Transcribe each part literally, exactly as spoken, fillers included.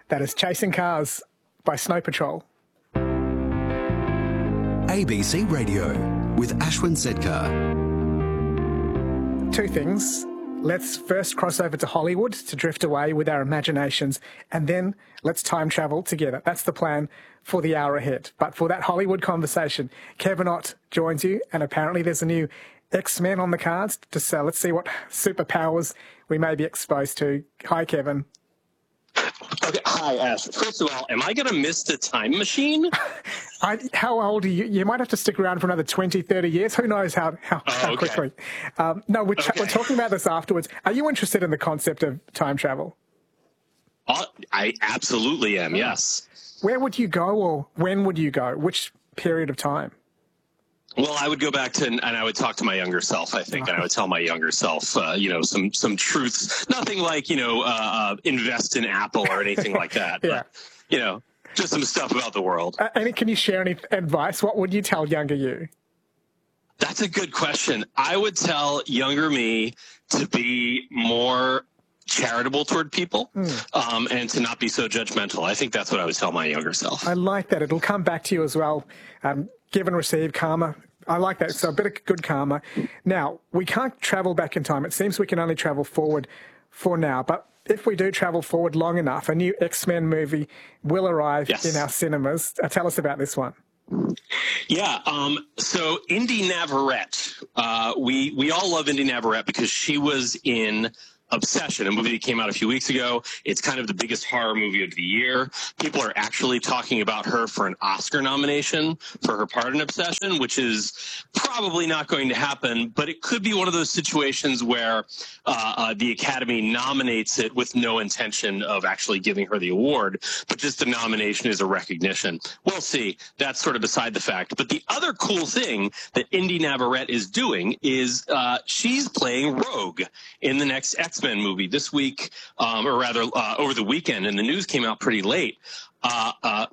That is Chasing Cars by Snow Patrol. A B C Radio with Ashwin Sedkar. Two things. Let's first cross over to Hollywood to drift away with our imaginations, and then let's time travel together. That's the plan for the hour ahead. But for that Hollywood conversation, Kevin Ott joins you, and apparently there's a new X-Men on the cards. So let's see what superpowers we may be exposed to. Hi, Kevin. Okay, hi, Ash. First of all, am I going to miss the time machine? I, how old are you? You might have to stick around for another twenty, thirty years. Who knows how, how, oh, how okay. quickly. Um, no, we're, okay. we're talking about this afterwards. Are you interested in the concept of time travel? Uh, I absolutely am, yes. Where would you go, or when would you go? Which period of time? Well, I would go back to, and I would talk to my younger self, I think, and I would tell my younger self, uh, you know, some some truths. Nothing like, you know, uh, uh, invest in Apple or anything like that. Yeah. But, you know, just some stuff about the world. Uh, and can you share any advice? What would you tell younger you? That's a good question. I would tell younger me to be more charitable toward people mm. um, and to not be so judgmental. I think that's what I would tell my younger self. I like that. It'll come back to you as well. Um, give and receive karma. I like that. So a bit of good karma. Now, we can't travel back in time. It seems we can only travel forward for now. But if we do travel forward long enough, a new X-Men movie will arrive yes. in our cinemas. Uh, tell us about this one. Yeah, um, so Indy Navarrete, uh, we, we all love Indy Navarrete because she was in Obsession, a movie that came out a few weeks ago. It's kind of the biggest horror movie of the year. People are actually talking about her for an Oscar nomination for her part in Obsession, which is probably not going to happen, but it could be one of those situations where uh, uh, the Academy nominates it with no intention of actually giving her the award, but just the nomination is a recognition. We'll see. That's sort of beside the fact. But the other cool thing that Indy Navarrete is doing is uh, she's playing Rogue in the next X-Men movie this week, um, or rather uh, over the weekend, and the news came out pretty late. Uh, uh,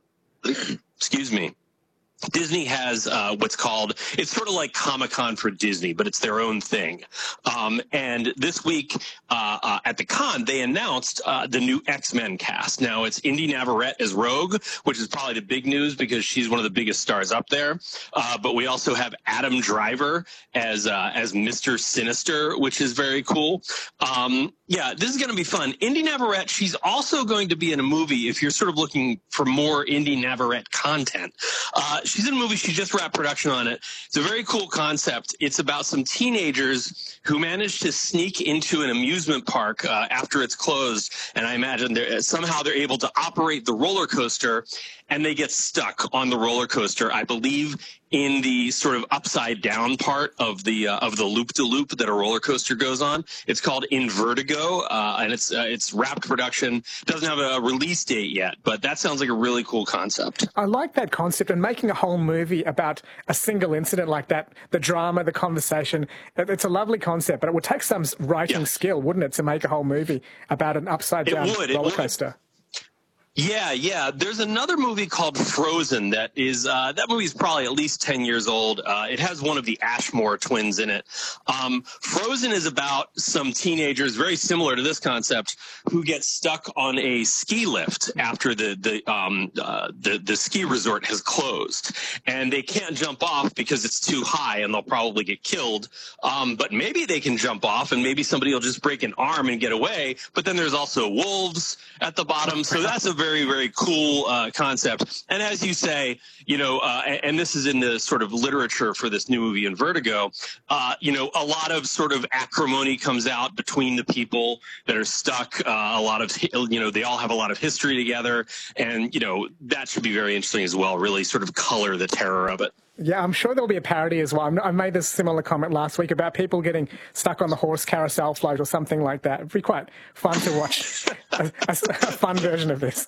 excuse me. Disney has uh, what's called, it's sort of like Comic-Con for Disney, but it's their own thing. Um, and this week uh, uh, at the con, they announced uh, the new X-Men cast. Now, it's Indy Navarrete as Rogue, which is probably the big news because she's one of the biggest stars up there. Uh, but we also have Adam Driver as uh, as Mister Sinister, which is very cool. Um, yeah, this is going to be fun. Indy Navarrete, she's also going to be in a movie, if you're sort of looking for more Indy Navarrete content. Uh, she's in a movie. She just wrapped production on it. It's a very cool concept. It's about some teenagers who managed to sneak into an amusement park uh, after it's closed. And I imagine they're, somehow they're able to operate the roller coaster, and they get stuck on the roller coaster, I believe, in the sort of upside down part of the uh, of the loop-de-loop that a roller coaster goes on. It's called Invertigo, uh, and it's uh, it's wrapped production. Doesn't have a release date yet, but that sounds like a really cool concept. I like that concept, and making a whole movie about a single incident like that, the drama, the conversation, it's a lovely concept, but it would take some writing yeah. skill, wouldn't it, to make a whole movie about an upside-down roller coaster? Yeah, yeah. There's another movie called Frozen that is, uh, that movie is probably at least ten years old. Uh, it has one of the Ashmore twins in it. Um, Frozen is about some teenagers, very similar to this concept, who get stuck on a ski lift after the, the, um, uh, the, the ski resort has closed. And they can't jump off because it's too high and they'll probably get killed. Um, but maybe they can jump off and maybe somebody will just break an arm and get away. But then there's also wolves at the bottom. So that's a very, very cool uh, concept. And as you say, you know, uh, and, and this is in the sort of literature for this new movie Invertigo, uh, you know, a lot of sort of acrimony comes out between the people that are stuck. Uh, a lot of, you know, they all have a lot of history together. And, you know, that should be very interesting as well, really sort of color the terror of it. Yeah, I'm sure there'll be a parody as well. I made this similar comment last week about people getting stuck on the horse carousel float or something like that. It'd be quite fun to watch a, a, a fun version of this.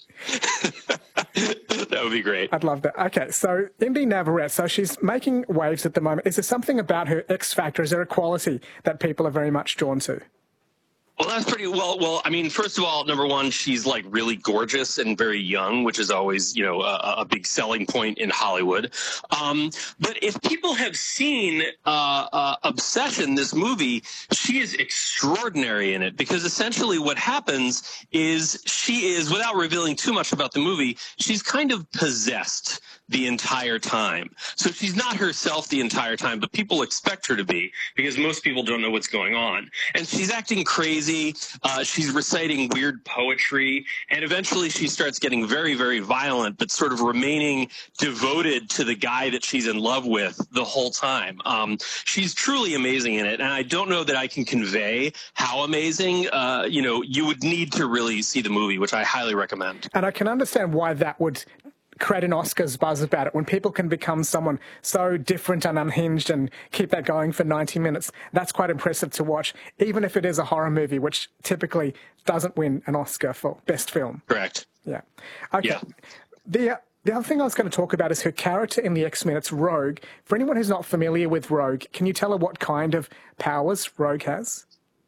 That would be great. I'd love that. Okay, so Indy Navarrete, so she's making waves at the moment. Is there something about her X factor? Is there a quality that people are very much drawn to? Well, that's pretty well. Well, I mean, first of all, number one, she's like really gorgeous and very young, which is always, you know, a, a big selling point in Hollywood. Um, but if people have seen uh, uh, Obsession, this movie, she is extraordinary in it, because essentially what happens is she is, without revealing too much about the movie, she's kind of possessed the entire time. So she's not herself the entire time, but people expect her to be, because most people don't know what's going on. And she's acting crazy. Uh, she's reciting weird poetry. And eventually she starts getting very, very violent, but sort of remaining devoted to the guy that she's in love with the whole time. Um, she's truly amazing in it. And I don't know that I can convey how amazing. Uh, you know, you would need to really see the movie, which I highly recommend. And I can understand why that would create an Oscars buzz about it. When people can become someone so different and unhinged and keep that going for ninety minutes, that's quite impressive to watch, even if it is a horror movie, which typically doesn't win an Oscar for best film. Correct. Yeah. Okay. Yeah. The, uh, the other thing I was going to talk about is her character in the X-Men. It's Rogue. For anyone who's not familiar with Rogue, can you tell her what kind of powers Rogue has?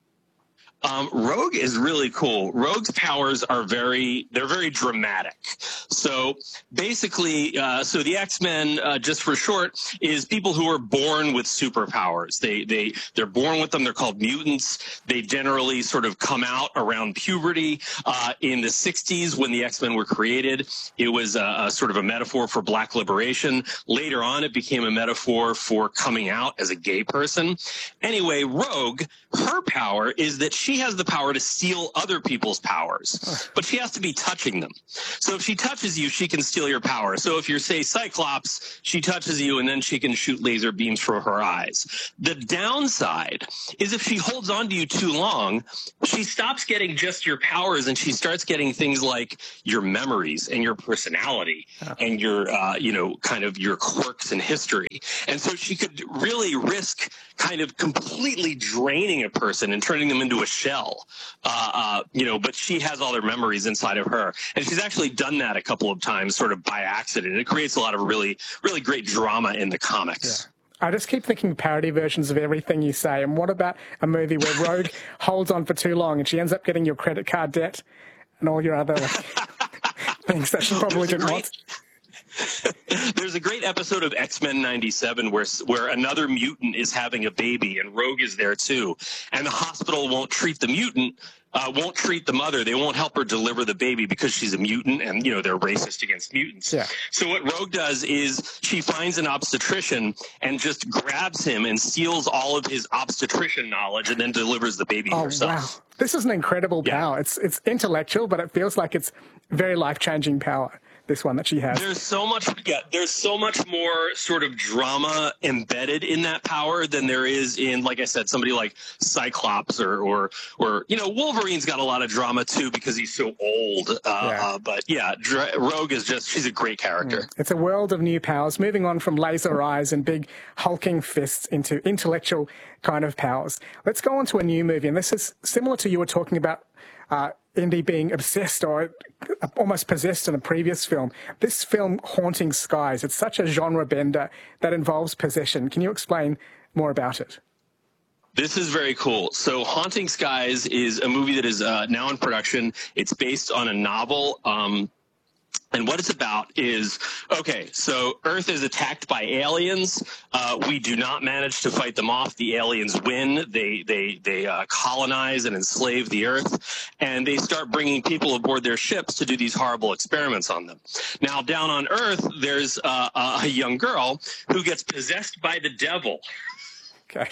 Um, Rogue is really cool. Rogue's powers are very, they're very dramatic. So basically, uh, so the X-Men, uh, just for short, is people who are born with superpowers. They, they, they're born with them. They're called mutants. They generally sort of come out around puberty. Uh, in the sixties, when the X-Men were created, it was a, a sort of a metaphor for black liberation. Later on, it became a metaphor for coming out as a gay person. Anyway, Rogue, her power is that she She has the power to steal other people's powers, but she has to be touching them. So if she touches you, she can steal your power. So if you're, say, Cyclops, she touches you and then she can shoot laser beams from her eyes. The downside is if she holds on to you too long, she stops getting just your powers and she starts getting things like your memories and your personality and your, uh, you know, kind of your quirks and history. And so she could really risk kind of completely draining a person and turning them into a shell, uh, uh, you know, but she has all their memories inside of her. And she's actually done that a couple of times sort of by accident. It creates a lot of really, really great drama in the comics. Yeah. I just keep thinking parody versions of everything you say. And what about a movie where Rogue holds on for too long and she ends up getting your credit card debt and all your other things that she probably didn't great- want? There's a great episode of X-Men ninety-seven where where another mutant is having a baby and Rogue is there too, and the hospital won't treat the mutant, uh, won't treat the mother. They won't help her deliver the baby because she's a mutant, and you know they're racist against mutants. Yeah. So what Rogue does is she finds an obstetrician and just grabs him and steals all of his obstetrician knowledge, and then delivers the baby Oh, herself. wow. This is an incredible Yeah. power. It's it's intellectual, but it feels like it's very life-changing power, this one that she has. There's so much, yeah, there's so much more sort of drama embedded in that power than there is in, like I said, somebody like Cyclops or, or, or you know, Wolverine's got a lot of drama too because he's so old. Uh, Yeah. uh, but yeah, Dra- Rogue is just, she's a great character. It's a world of new powers, moving on from laser eyes and big hulking fists into intellectual kind of powers. Let's go on to a new movie, and this is similar to you were talking about uh, Indy being obsessed or almost possessed in a previous film. This film, Haunting Skies, it's such a genre bender that involves possession. Can you explain more about it? This is very cool. So Haunting Skies is a movie that is uh, now in production. It's based on a novel. Um, And what it's about is, okay, so Earth is attacked by aliens. Uh, we do not manage to fight them off. The aliens win. They they they uh, colonize and enslave the Earth, and they start bringing people aboard their ships to do these horrible experiments on them. Now, down on Earth, there's uh, a young girl who gets possessed by the devil. Okay.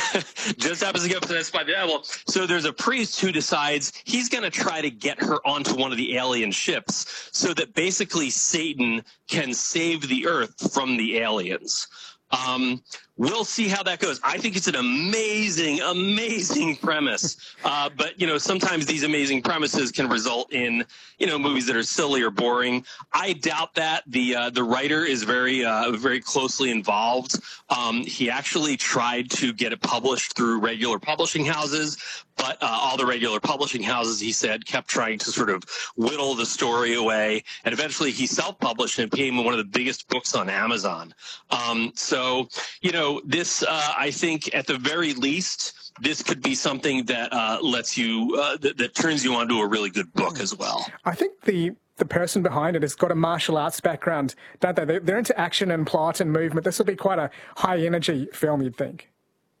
Just happens to get possessed by the devil. So there's a priest who decides he's going to try to get her onto one of the alien ships so that basically Satan can save the Earth from the aliens. Um, we'll see how that goes. I think it's an amazing, amazing premise. Uh, but, you know, sometimes these amazing premises can result in, you know, movies that are silly or boring. I doubt that. The uh, the writer is very, uh, very closely involved. Um, he actually tried to get it published through regular publishing houses, but uh, all the regular publishing houses, he said, kept trying to sort of whittle the story away. And eventually he self-published and it became one of the biggest books on Amazon. Um, so, you know, know, this, uh, I think, at the very least, this could be something that uh, lets you, uh, that, that turns you onto a really good book as well. I think the the person behind it has got a martial arts background, don't they? They're, they're into action and plot and movement. This will be quite a high-energy film, you'd think.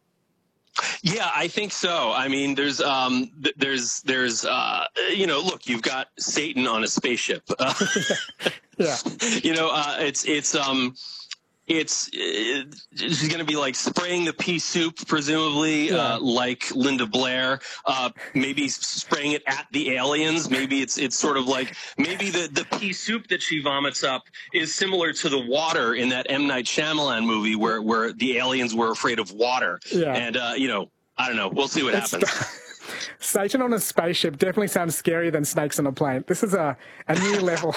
Yeah, I think so. I mean, there's, um, th- there's, there's, uh, you know, look, you've got Satan on a spaceship. Uh, yeah. You know, uh, it's, it's, um, it's, uh, she's going to be like spraying the pea soup, presumably, yeah. uh, like Linda Blair, uh, maybe spraying it at the aliens. Maybe it's, it's sort of like, maybe the, the pea soup that she vomits up is similar to the water in that M. Night Shyamalan movie where, where the aliens were afraid of water. Yeah. And, uh, you know, I don't know. We'll see what it's happens. Satan on a spaceship definitely sounds scarier than snakes on a plane. This is a, a new level.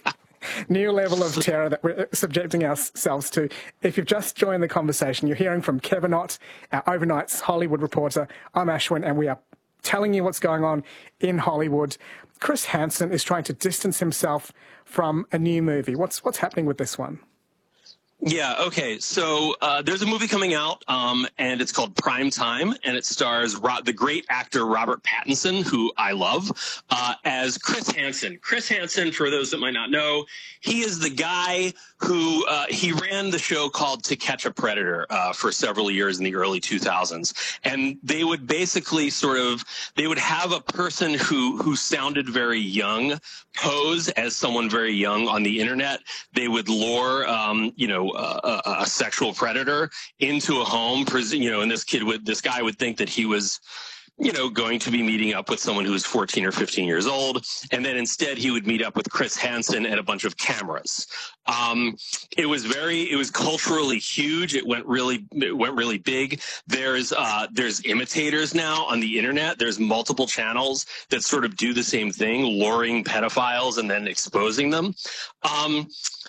New level of terror that we're subjecting ourselves to. If you've just joined the conversation, you're hearing from Kevin Ott, our overnight's Hollywood reporter. I'm Ashwin, and we are telling you what's going on in Hollywood. Chris Hansen is trying to distance himself from a new movie. What's what's happening with this one? Yeah, okay. So uh, there's a movie coming out, um, and it's called Prime Time, and it stars Ro- the great actor Robert Pattinson, who I love, uh, as Chris Hansen. Chris Hansen, for those that might not know, he is the guy who uh, he ran the show called To Catch a Predator uh, for several years in the early two thousands. And they would basically sort of, they would have a person who, who sounded very young pose as someone very young on the internet. They would lure, um, you know, a, a, a sexual predator into a home, you know, and this kid would, this guy would think that he was, you know, going to be meeting up with someone who's fourteen or fifteen years old. And then instead he would meet up with Chris Hansen and a bunch of cameras. Um, it was very, it was culturally huge. It went really, it went really big. There's, uh, there's imitators now on the internet. There's multiple channels that sort of do the same thing, luring pedophiles and then exposing them. Um,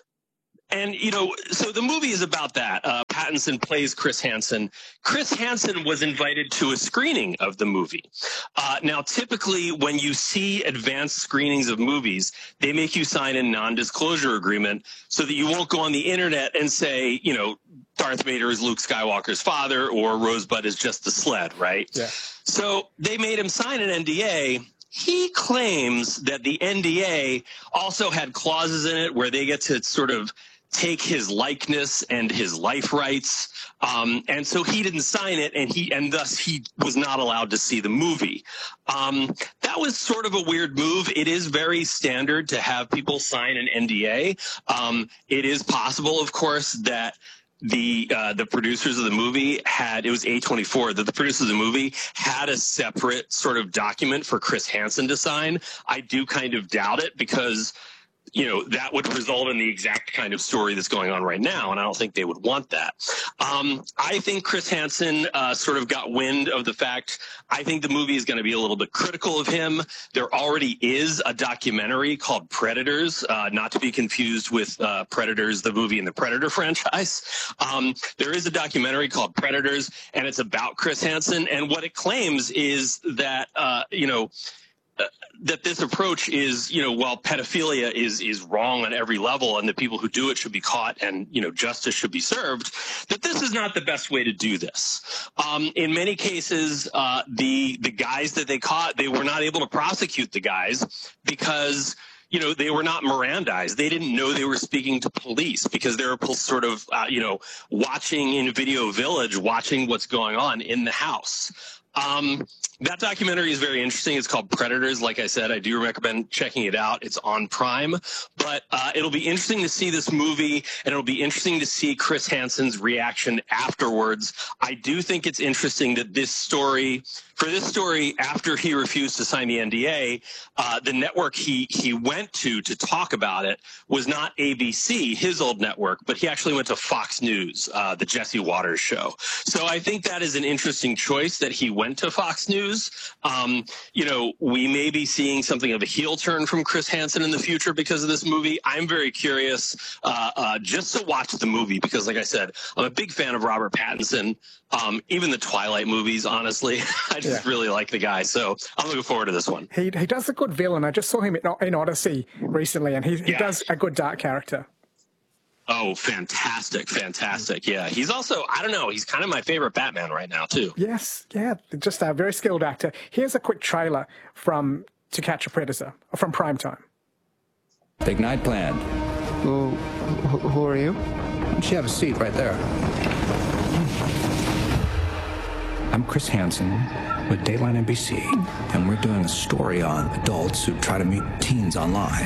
And, you know, so the movie is about that. Uh, Pattinson plays Chris Hansen. Chris Hansen was invited to a screening of the movie. Uh, now, typically, when you see advanced screenings of movies, they make you sign a non-disclosure agreement so that you won't go on the internet and say, you know, Darth Vader is Luke Skywalker's father or Rosebud is just a sled, right? Yeah. So they made him sign an N D A. He claims that the N D A also had clauses in it where they get to sort of take his likeness and his life rights. Um, and so he didn't sign it, and he and thus he was not allowed to see the movie. Um, that was sort of a weird move. It is very standard to have people sign an N D A. Um, it is possible, of course, that the uh, the producers of the movie had, it was A twenty-four, that the producers of the movie had a separate sort of document for Chris Hansen to sign. I do kind of doubt it because, you know, that would result in the exact kind of story that's going on right now, and I don't think they would want that. Um, I think Chris Hansen uh, sort of got wind of the fact, I think the movie is going to be a little bit critical of him. There already is a documentary called Predators, uh, not to be confused with uh, Predators, the movie in the Predator franchise. Um, there is a documentary called Predators, and it's about Chris Hansen, and what it claims is that, uh, you know, Uh, that this approach is, you know, while pedophilia is is wrong on every level and the people who do it should be caught and, you know, justice should be served, that this is not the best way to do this. Um, in many cases, uh, the the guys that they caught, they were not able to prosecute the guys because, you know, they were not Mirandized. They didn't know they were speaking to police because they were sort of, uh, you know, watching in Video Village, watching what's going on in the house. Um, that documentary is very interesting. It's called Predators. Like I said, I do recommend checking it out. It's on Prime, but uh, it'll be interesting to see this movie, and it'll be interesting to see Chris Hansen's reaction afterwards. I do think it's interesting that this story, for this story, after he refused to sign the N D A, uh, the network he he went to to talk about it was not A B C, his old network, but he actually went to Fox News, uh, the Jesse Waters show. So I think that is an interesting choice that he went to Fox News. Um, you know, we may be seeing something of a heel turn from Chris Hansen in the future because of this movie. I'm very curious uh, uh, just to watch the movie because, like I said, I'm a big fan of Robert Pattinson. Um, even the Twilight movies, honestly, I just yeah. really like the guy. So I'm looking forward to this one. He he does a good villain. I just saw him in, in Odyssey recently, and he, he yeah. does a good dark character. Oh, fantastic, fantastic. Yeah, he's also, I don't know, he's kind of my favorite Batman right now, too. Yes, yeah, just a very skilled actor. Here's a quick trailer from To Catch a Predator, from Primetime. Big night planned. Who, who, who are you? Why don't you have a seat right there? I'm Chris Hansen with Dateline N B C, and we're doing a story on adults who try to meet teens online.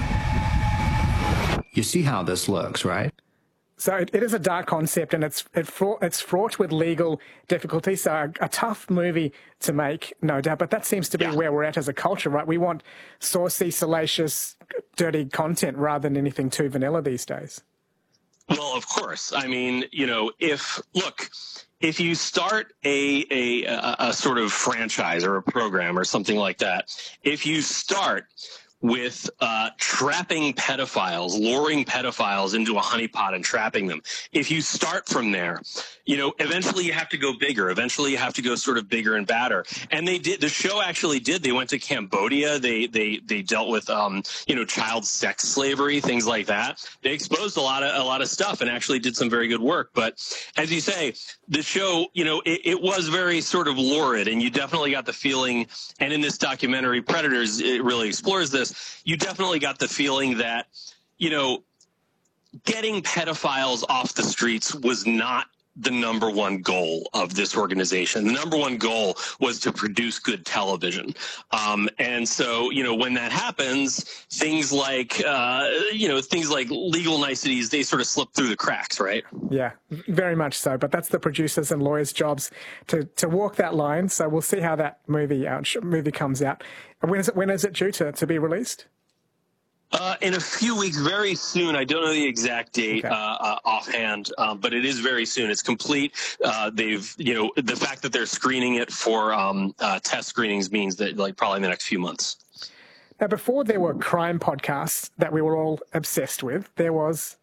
You see how this looks, right? So it, it is a dark concept, and it's it fraught, it's fraught with legal difficulty. So a, a tough movie to make, no doubt. But that seems to be yeah. where we're at as a culture, right? We want saucy, salacious, dirty content rather than anything too vanilla these days. Well, of course. I mean, you know, if look, if you start a a, a a sort of franchise or a program or something like that, if you start with uh, trapping pedophiles, luring pedophiles into a honeypot and trapping them. If you start from there, you know, eventually you have to go bigger. Eventually you have to go sort of bigger and badder. And they did, the show actually did. They went to Cambodia. They, they, they dealt with, um, you know, child sex slavery, things like that. They exposed a lot of, a lot of stuff and actually did some very good work. But as you say, the show, you know, it, it was very sort of lurid, and you definitely got the feeling, and in this documentary, Predators, it really explores this. You definitely got the feeling that, you know, getting pedophiles off the streets was not the number one goal of this organization. The number one goal was to produce good television. Um, and so, you know, when that happens, things like, uh, you know, things like legal niceties, they sort of slip through the cracks, right? Yeah, very much so. But that's the producers and lawyers' jobs to, to walk that line. So we'll see how that movie uh, movie comes out. When is it, when is it due to, to be released? Uh, in a few weeks, very soon. I don't know the exact date Okay. uh, uh, offhand, um, but it is very soon. It's complete. Uh, they've, you know, the fact that they're screening it for um, uh, test screenings means that, like, probably in the next few months. Now, before there were crime podcasts that we were all obsessed with, there was...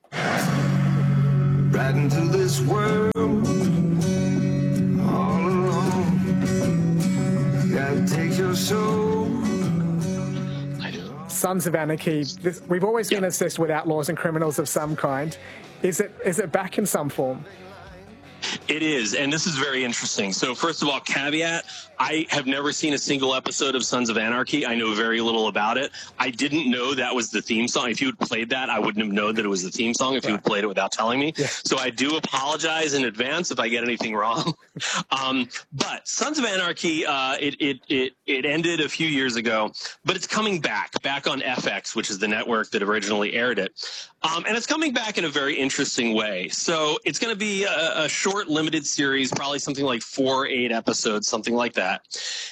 Right into this world, all alone. Gotta take your soul. Sons of Anarchy. This, we've always been obsessed with outlaws and criminals of some kind. Is it is it back in some form? It is, and this is very interesting. So first of all, caveat, I have never seen a single episode of Sons of Anarchy. I know very little about it. I didn't know that was the theme song. If you had played that, I wouldn't have known that it was the theme song if you had played it without telling me. Yeah. So I do apologize in advance if I get anything wrong. um, but Sons of Anarchy, uh, it, it, it, it ended a few years ago, but it's coming back, back on F X, which is the network that originally aired it. Um, and it's coming back in a very interesting way. So it's going to be a, a short, limited series, probably something like four, eight episodes, something like that.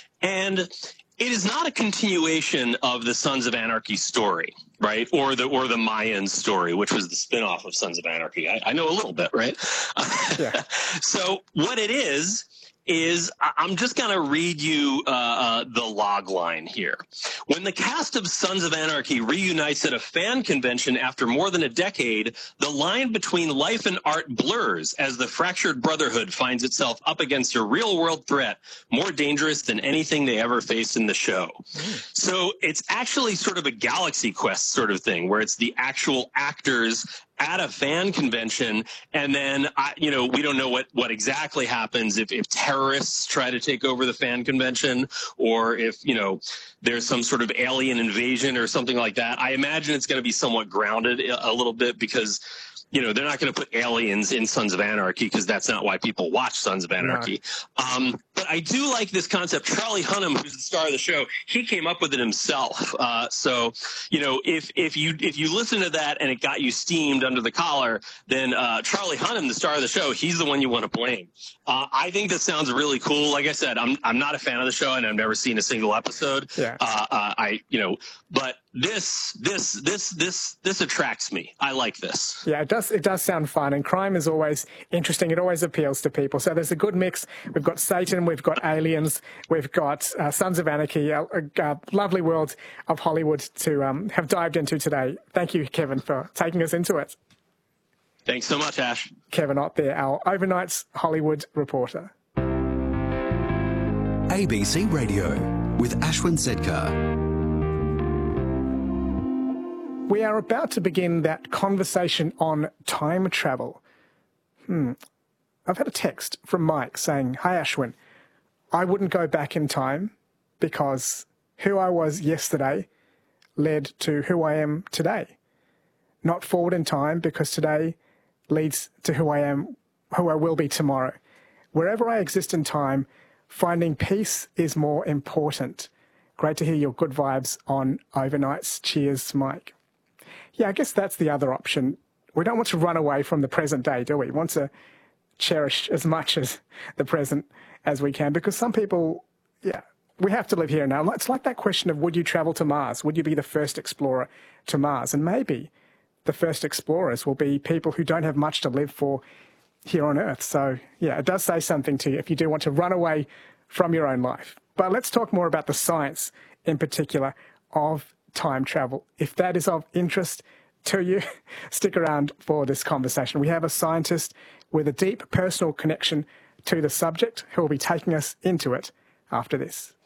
And it is not a continuation of the Sons of Anarchy story, right? Or the or the Mayan story, which was the spinoff of Sons of Anarchy. I, I know a little bit, right? Yeah. So what it is, is I'm just going to read you uh, uh, the log line here. When the cast of Sons of Anarchy reunites at a fan convention after more than a decade, the line between life and art blurs as the fractured brotherhood finds itself up against a real-world threat more dangerous than anything they ever faced in the show. Mm. So it's actually sort of a Galaxy Quest sort of thing, where it's the actual actors at a fan convention, and then, I, you know, we don't know what, what exactly happens if, if terrorists try to take over the fan convention, or if, you know, there's some sort of alien invasion or something like that. I imagine it's going to be somewhat grounded a, a little bit because, you know, they're not going to put aliens in Sons of Anarchy because that's not why people watch Sons of Anarchy. No. Um, but I do like this concept. Charlie Hunnam, who's the star of the show, he came up with it himself. Uh, so, you know, if if you if you listen to that and it got you steamed under the collar, then uh, Charlie Hunnam, the star of the show, he's the one you want to blame. Uh, I think this sounds really cool. Like I said, I'm I'm not a fan of the show, and I've never seen a single episode. Yeah. Uh, uh, I you know, but this this this this this attracts me. I like this. Yeah, it does. It does sound fun, and crime is always interesting. It always appeals to people. So there's a good mix. We've got Satan, we've got aliens, we've got uh, Sons of Anarchy, a, a, a lovely world of Hollywood to um, have dived into today. Thank you, Kevin, for taking us into it. Thanks so much, Ash. Kevin Ott there, our overnight's Hollywood reporter. A B C Radio with Ashwin Sedkar. We are about to begin that conversation on time travel. Hmm. I've had a text from Mike saying, "Hi Ashwin, I wouldn't go back in time because who I was yesterday led to who I am today. Not forward in time because today leads to who I am, who I will be tomorrow. Wherever I exist in time, finding peace is more important. Great to hear your good vibes on overnights. Cheers, Mike." Yeah, I guess that's the other option. We don't want to run away from the present day, do we? We want to cherish as much as the present as we can, because some people, yeah, we have to live here now. It's like that question of, would you travel to Mars? Would you be the first explorer to Mars? And maybe the first explorers will be people who don't have much to live for here on Earth. So, yeah, it does say something to you if you do want to run away from your own life. But let's talk more about the science, in particular, of time travel. If that is of interest to you, stick around for this conversation. We have a scientist with a deep personal connection to the subject who will be taking us into it after this.